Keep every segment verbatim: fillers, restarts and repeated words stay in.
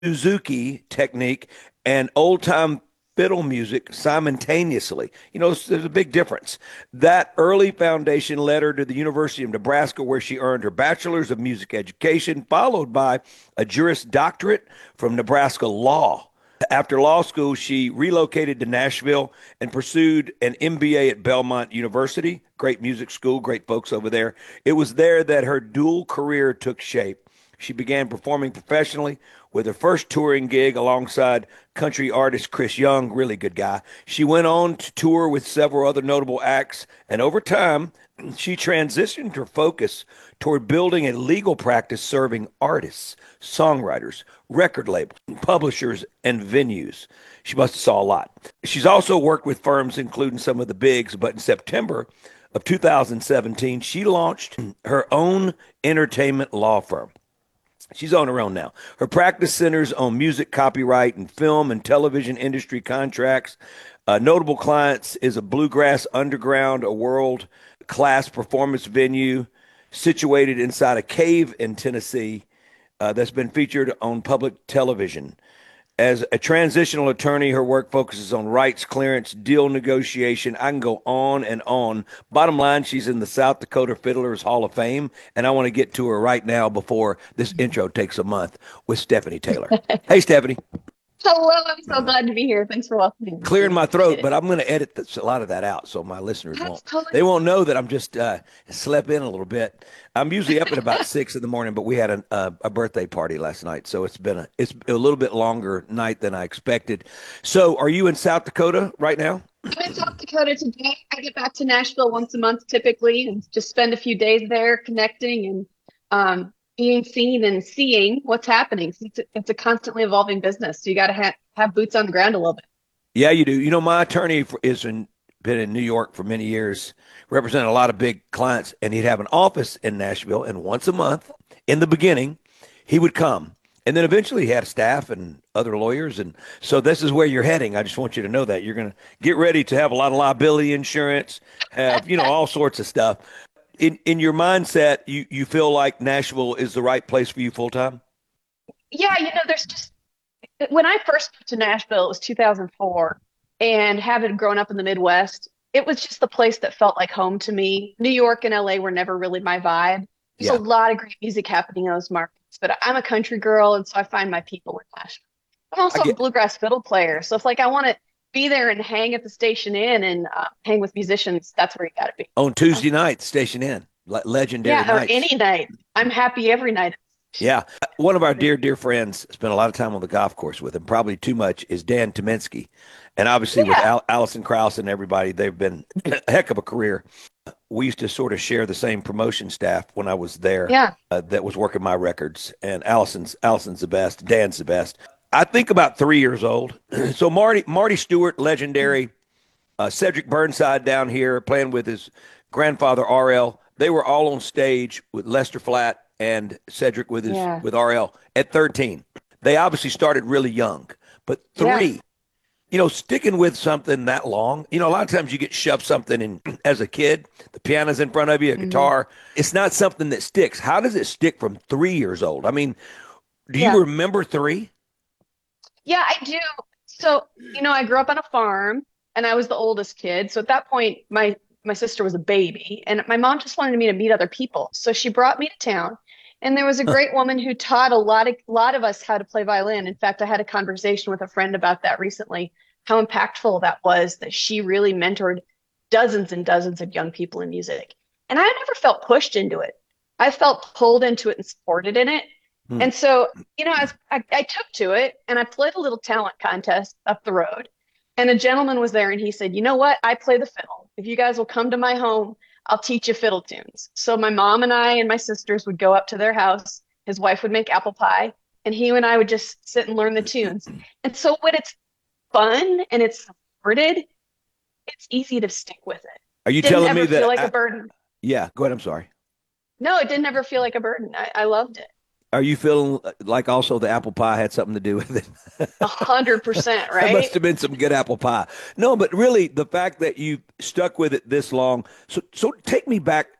Suzuki technique and old time fiddle music simultaneously. You know, there's, there's a big difference. That early foundation led her to the University of Nebraska, where she earned her bachelor's of music education, followed by a Juris Doctorate from Nebraska Law. After law school, she relocated to Nashville and pursued an M B A at Belmont University. Great music school, great folks over there. It was there that her dual career took shape. She began performing professionally with her first touring gig alongside country artist Chris Young, really good guy. She went on to tour with several other notable acts, and over time, she transitioned her focus toward building a legal practice serving artists, songwriters, record labels, publishers, and venues. She must have saw a lot. She's also worked with firms including some of the bigs, but in September of two thousand seventeen, she launched her own entertainment law firm. She's on her own now. Her practice centers on music copyright and film and television industry contracts. Uh, notable clients is a Bluegrass Underground, a world class performance venue situated inside a cave in Tennessee uh, that's been featured on public television. As a transitional attorney, her work focuses on rights clearance, deal negotiation. I can go on and on. Bottom line, she's in the South Dakota Fiddlers Hall of Fame, and I want to get to her right now before this intro takes a month with Stephanie Taylor. Hey, Stephanie. Hello, I'm so glad to be here. Thanks for welcoming me. Clearing Really my appreciate throat, it. but I'm going to edit this, a lot of that out so my listeners That's won't. totally They won't know that I'm just uh, slept in a little bit. I'm usually up at about six in the morning, but we had a, a, a birthday party last night, so it's been a it's a little bit longer night than I expected. So, are you in South Dakota right now? I'm in South Dakota today. I get back to Nashville once a month typically and just spend a few days there connecting and um, being seen and seeing what's happening. So It's a, it's a constantly evolving business. So you got to ha have boots on the ground a little bit. Yeah, you do. You know, my attorney for, is in been in New York for many years, represented a lot of big clients, and he'd have an office in Nashville. And once a month, in the beginning, he would come, and then eventually he had staff and other lawyers. And so this is where you're heading. I just want you to know that you're going to get ready to have a lot of liability insurance, have you know all sorts of stuff. In in your mindset, you you feel like Nashville is the right place for you full time. Yeah, you know, there's just when I first moved to Nashville, it was two thousand four, and having grown up in the Midwest, it was just the place that felt like home to me. New York and L A were never really my vibe. There's a Yeah, lot of great music happening in those markets, but I'm a country girl, and so I find my people in Nashville. I'm I also a get. bluegrass fiddle player, so if like I want to be there and hang at the Station Inn and uh, hang with musicians, that's where you got to be. On So, Tuesday night, Station Inn, le- legendary yeah, or nights. any night. I'm happy every night. Yeah. One of our dear, dear friends spent a lot of time on the golf course with him, probably too much, is Dan Tominski. And obviously, with Yeah, Al- Allison Krauss and everybody, they've been a heck of a career. We used to sort of share the same promotion staff when I was there yeah, uh, that was working my records. And Allison's Allison's the best, Dan's the best. I think about three years old. So Marty Marty Stewart, legendary, uh, Cedric Burnside down here playing with his grandfather R L. They were all on stage with Lester Flatt and Cedric with his yeah, with R L at thirteen. They obviously started really young, but yeah. three, you know, sticking with something that long, you know, a lot of times you get shoved something in as a kid. The piano's in front of you, a Mhm. guitar. It's not something that sticks. How does it stick from three years old? I mean, do you Yeah. remember three? Yeah, I do. So, you know, I grew up on a farm and I was the oldest kid. So at that point, my my sister was a baby and my mom just wanted me to meet other people. So she brought me to town and there was a great woman who taught a lot of lot of us how to play violin. In fact, I had a conversation with a friend about that recently, how impactful that was that she really mentored dozens and dozens of young people in music. And I never felt pushed into it. I felt pulled into it and supported in it. Hmm. And so, you know, as I, I took to it and I played a little talent contest up the road. And a gentleman was there and he said, you know what? I play the fiddle. If you guys will come to my home, I'll teach you fiddle tunes. So my mom and I and my sisters would go up to their house. His wife would make apple pie and he and I would just sit and learn the tunes. And so when it's fun and it's supported, it's easy to stick with it. Are you Didn't telling me ever feel that? like a I, burden. yeah, go ahead. I'm sorry. No, it didn't ever feel like a burden. I, I loved it. Are you feeling like also the apple pie had something to do with A it? hundred percent, That right? must have been some good apple pie. No, but really, the fact that you stuck with it this long. So, so take me back.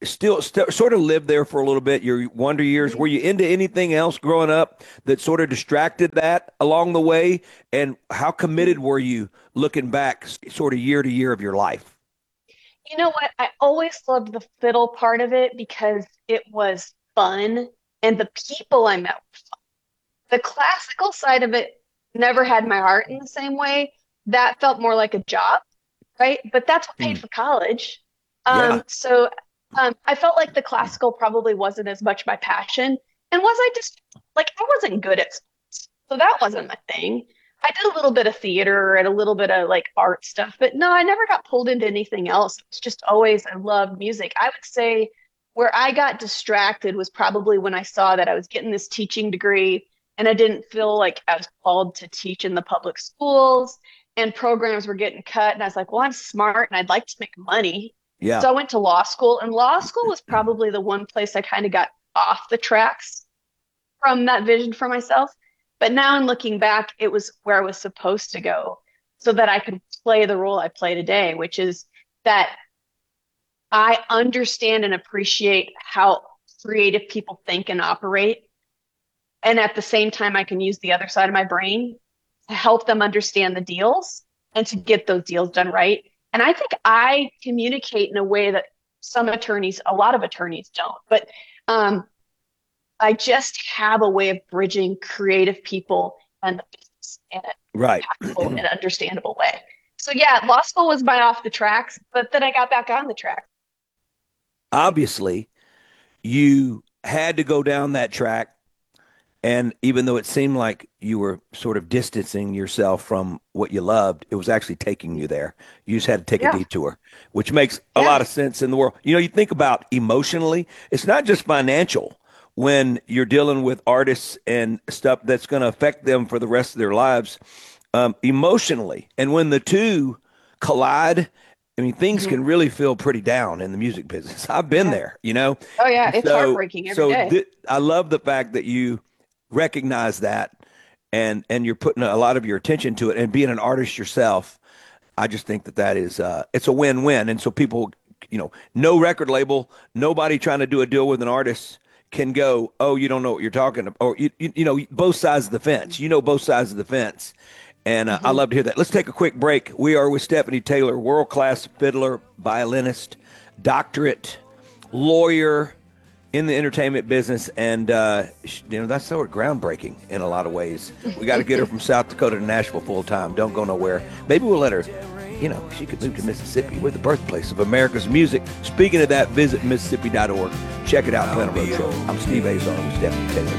still st sort of lived there for a little bit, your wonder years. Were you into anything else growing up that sort of distracted that along the way? And how committed were you looking back, s- sort of year to year of your life? You know what? I always loved the fiddle part of it because it was fun and the people I met were fun. The classical side of it never had my heart in the same way. That felt more like a job, right? But that's what paid Mm. for college. Yeah. Um, so um, I felt like the classical probably wasn't as much my passion. And was I just like I wasn't good at sports, so that wasn't my thing. I did a little bit of theater and a little bit of like art stuff, but no, I never got pulled into anything else. It's just always I loved music. I would say where I got distracted was probably when I saw that I was getting this teaching degree and I didn't feel like I was called to teach in the public schools and programs were getting cut. And I was like, well, I'm smart and I'd like to make money. Yeah. So I went to law school, and law school was probably the one place I kind of got off the tracks from that vision for myself. But now in looking back, it was where I was supposed to go so that I could play the role I play today, which is that I understand and appreciate how creative people think and operate. And at the same time, I can use the other side of my brain to help them understand the deals and to get those deals done right. And I think I communicate in a way that some attorneys, a lot of attorneys don't. But um, I just have a way of bridging creative people and the business in Right. an impactful and understandable way. So yeah, law school was my off the tracks, but then I got back on the track. Obviously, you had to go down that track. And even though it seemed like you were sort of distancing yourself from what you loved, it was actually taking you there. You just had to take a Yeah, detour, which makes a yeah. lot of sense in the world. You know, you think about emotionally, it's not just financial when you're dealing with artists and stuff that's going to affect them for the rest of their lives, um, emotionally. And when the two collide, I mean, things Mhm. can really feel pretty down in the music business. I've been Yeah. there, you know? Oh yeah, And it's so, heartbreaking every so day. th I love the fact that you recognize that and and you're putting a lot of your attention to it and being an artist yourself. I just think that that is uh it's a win-win. And so people, you know, no record label, nobody trying to do a deal with an artist can go, oh, you don't know what you're talking about, or you, you, you know, both sides of the fence. You know, both sides of the fence. And uh, I Mhm. love to hear that. Let's take a quick break. We are with Stephanie Taylor, world class fiddler, violinist, doctorate, lawyer in the entertainment business, and uh, you know that's sort of groundbreaking in a lot of ways. We got to get her from South Dakota to Nashville full time. Don't go nowhere. Maybe we'll let her. You know, she could move to Mississippi. We're the birthplace of America's music. Speaking of that, visit Mississippi dot org. Check it out, Planet Road Show. I'm Steve Azar with Stephanie Taylor.